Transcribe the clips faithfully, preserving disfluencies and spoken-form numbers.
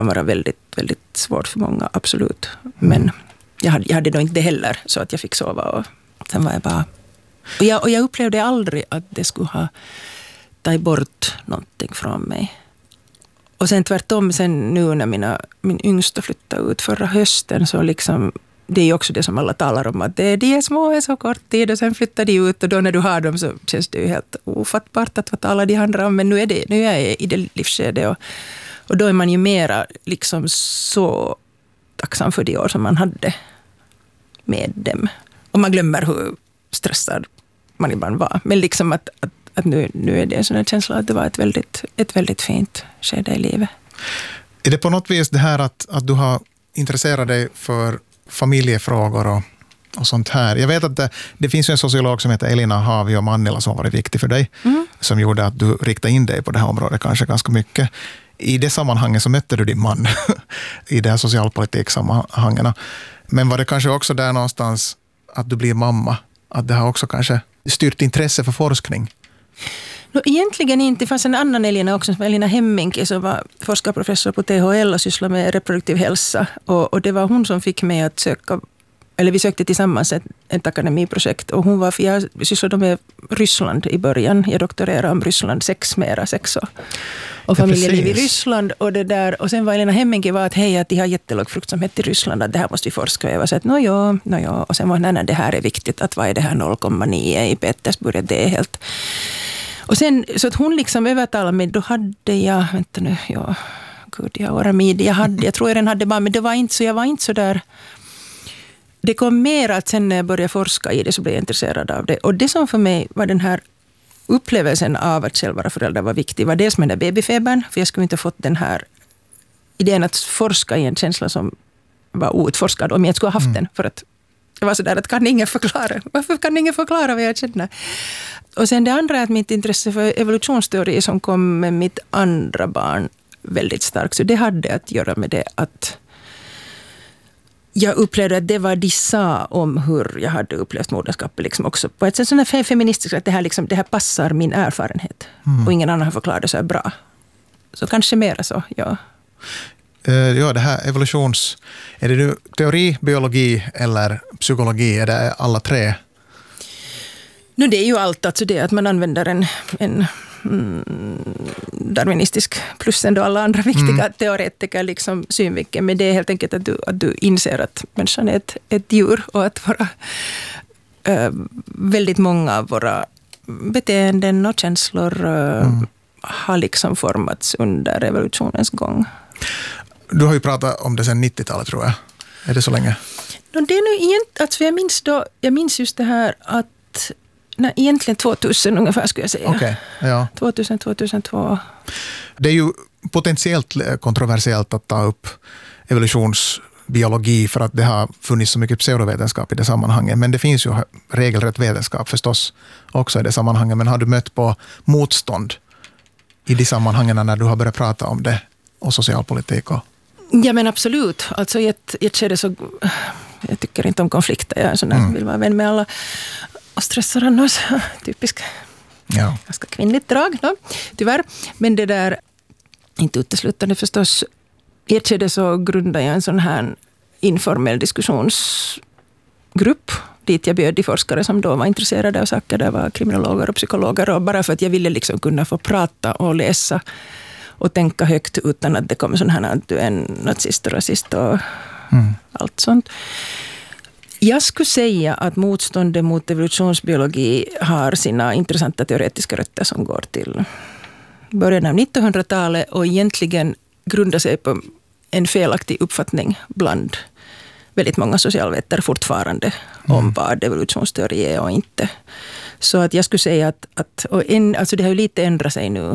vara väldigt, väldigt svårt för många, absolut. Men mm. jag, hade, jag hade nog inte det heller så att jag fick sova och sen var jag bara... Och jag, och jag upplevde aldrig att det skulle ha tagit bort någonting från mig. Och sen tvärtom, sen nu när mina, min yngsta flyttade ut förra hösten så liksom... Det är ju också det som alla talar om, att det, de är små är så kort tid och sen flyttar de ut och då när du har dem så känns det ju helt ofattbart att vad talar de andra om. Men nu är, det, nu är jag i det livskedet och, och då är man ju mera liksom så tacksam för de år som man hade med dem. Och man glömmer hur stressad man ibland var. Men liksom att, att, att nu, nu är det en sån här känsla att det var ett väldigt, ett väldigt fint skede i livet. Är det på något vis det här att, att du har intresserat dig för familjefrågor och, och sånt här. Jag vet att det, det finns ju en sociolog som heter Elina Havi och Mannila som har varit viktig för dig. Mm. Som gjorde att du riktade in dig på det här området kanske ganska mycket. I det sammanhanget så mötte du din man i det här socialpolitiksammanhangen. Men var det kanske också där någonstans att du blir mamma? Att det har också kanske styrt intresse för forskning? No, egentligen inte. Det fanns en annan Elina också, som Elina Hemminki, som var forskarprofessor på T H L och sysslade med reproduktiv hälsa. Och, och det var hon som fick mig att söka, eller vi sökte tillsammans ett, ett akademiprojekt. Och hon var, för jag sysslade med Ryssland i början. Jag doktorerade om Ryssland, sex mera, sex och, och familjeliv ja, i Ryssland. Och, det där, och sen var Elina Hemminki var att hej, att de har jättelåg fruktsamhet i Ryssland, att det här måste vi forska. Och jag var så att no, ja, no, ja. Och sen var nej, nej, det här är viktigt, att vad är det här noll komma nio i Petersburg, det är helt... Och sen, så att hon liksom övertalade mig, då hade jag, vänta nu, ja, gud, jag var med, jag hade, jag tror jag den hade bara, men det var inte så, jag var inte så där, det kom mer att sen när jag började forska i det så blev jag intresserad av det. Och det som för mig var den här upplevelsen av att själv vara förälder var viktig, var dels med den där babyfebern, för jag skulle inte ha fått den här idén att forska i en känsla som var outforskad om jag inte skulle ha haft mm. den, för att det var så där att kan ingen förklara, varför kan ingen förklara vad jag känner? Och sen det andra är att mitt intresse för evolutionsteori som kom med mitt andra barn väldigt starkt. Så det hade att göra med det att jag upplevde att det var de sa om hur jag hade upplevt moderskapet liksom också på ett sätt sådant här feministiskt att det här, liksom, det här passar min erfarenhet. Mm. Och ingen annan har förklarat det så här bra. Så kanske mera så, ja. Uh, ja, det här evolutions... Är det nu teori, biologi eller psykologi? Är det alla tre? Nu det är ju allt, alltså det att man använder en, en mm, darwinistisk plus ändå alla andra viktiga mm. teoretiker liksom synvinkeln. Men det är helt enkelt att du, att du inser att människan är ett, ett djur och att våra, äh, väldigt många av våra beteenden och känslor äh, mm. har liksom formats under evolutionens gång. Du har ju pratat om det sedan nittiotalet tror jag. Är det så länge? No, det är nu egentligen, alltså jag minns då, jag minns just det här att nej, egentligen tvåtusen ungefär skulle jag säga. Okay, ja. tvåtusen till tvåtusentvå. Det är ju potentiellt kontroversiellt att ta upp evolutionsbiologi för att det har funnits så mycket pseudovetenskap i det sammanhanget. Men det finns ju regelrätt vetenskap förstås också i det sammanhanget. Men har du mött på motstånd i de sammanhangen när du har börjat prata om det och socialpolitik? Och... Ja men absolut. Alltså i ett, i ett skede så jag tycker inte om konflikter. Jag är sån där, mm. vill vara vän med alla. Och stressar annars. Typisk. Ja. Ganska kvinnligt drag. No? Tyvärr. Men det där, inte uteslutande förstås. I ett skede så grundade jag en sån här informell diskussionsgrupp. Dit jag bjöd de forskare som då var intresserade av saker. Det var kriminologer och psykologer. Och bara för att jag ville liksom kunna få prata och läsa. Och tänka högt utan att det kommer sån här att du är en nazist och rasist och mm. allt sånt. Jag skulle säga att motståndet mot evolutionsbiologi har sina intressanta teoretiska rötter som går till början av nittonhundratalet och egentligen grundar sig på en felaktig uppfattning bland väldigt många socialvetare fortfarande mm. om vad evolutionsteori är och inte. Så att jag skulle säga att, att och en, alltså det har ju lite ändrat sig nu.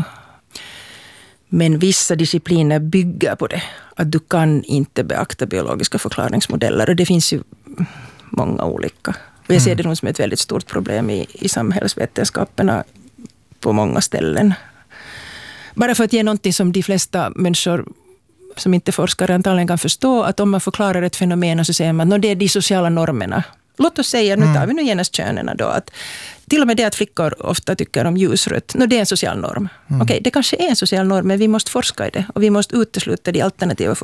Men vissa discipliner bygger på det. Att du kan inte beakta biologiska förklaringsmodeller. Och det finns ju många olika. Och jag ser det nog som ett väldigt stort problem i, i samhällsvetenskaperna på många ställen. Bara för att ge någonting som de flesta människor som inte forskar antagligen kan förstå. Att om man förklarar ett fenomen så säger man att det är de sociala normerna. Låt oss säga, nu tar vi nu genast könerna då, att till och med det att flickor ofta tycker om ljusrött, no, det är en social norm. Mm. Okej, okay, det kanske är en social norm, men vi måste forska i det. Och vi måste utesluta de alternativa